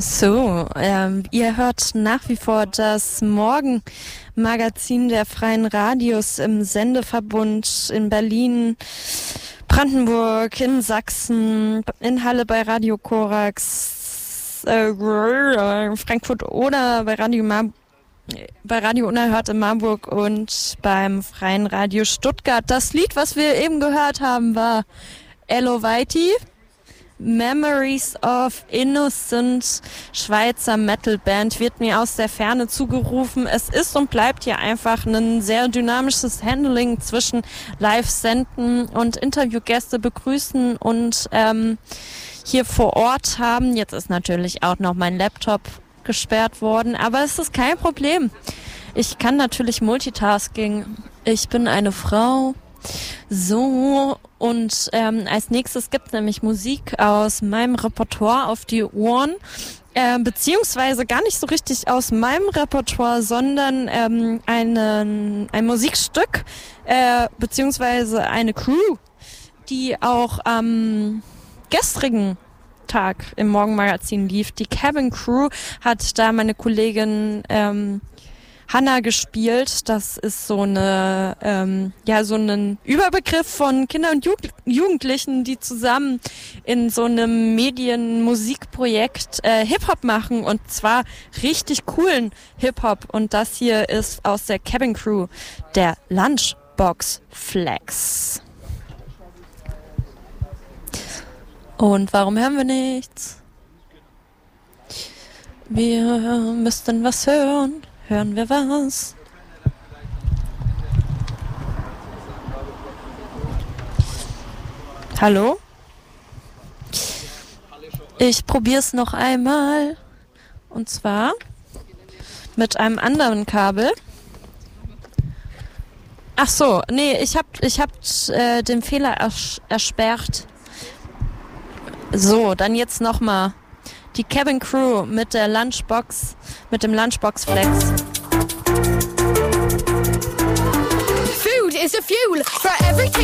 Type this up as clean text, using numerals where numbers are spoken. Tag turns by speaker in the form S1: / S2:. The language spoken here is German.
S1: So, ihr hört nach wie vor das Morgenmagazin der Freien Radios im Sendeverbund in Berlin, Brandenburg, in Sachsen, in Halle bei Radio Korax, Frankfurt oder bei Radio Unerhört in Marburg und beim Freien Radio Stuttgart. Das Lied, was wir eben gehört haben, war Ello Vaiti, Memories of Innocent, Schweizer Metalband, wird mir aus der Ferne zugerufen. Es ist und bleibt hier einfach ein sehr dynamisches Handling zwischen Live-Senden und Interviewgäste begrüßen und hier vor Ort haben. Jetzt ist natürlich auch noch mein Laptop gesperrt worden, aber es ist kein Problem. Ich kann natürlich Multitasking. Ich bin eine Frau. So, und als nächstes gibt es nämlich Musik aus meinem Repertoire auf die Ohren, beziehungsweise gar nicht so richtig aus meinem Repertoire, sondern ein Musikstück, beziehungsweise eine Crew, die auch am gestrigen Tag im Morgenmagazin lief. Die Cabin Crew hat da meine Kollegin Hanna gespielt. Das ist so eine, so ein Überbegriff von Kindern und Jugendlichen, die zusammen in so einem Medienmusikprojekt Hip-Hop machen, und zwar richtig coolen Hip-Hop. Und das hier ist aus der Cabin Crew, der Lunchbox Flex. Und warum hören wir nichts? Wir müssten was hören. Hören wir was? Hallo? Ich probiere es noch einmal. Und zwar mit einem anderen Kabel. Ach so, nee, ich hab den Fehler ersperrt. So, dann jetzt nochmal. Die Cabin Crew mit der Lunchbox, mit dem Lunchbox Flex.
S2: Food is a fuel for everything.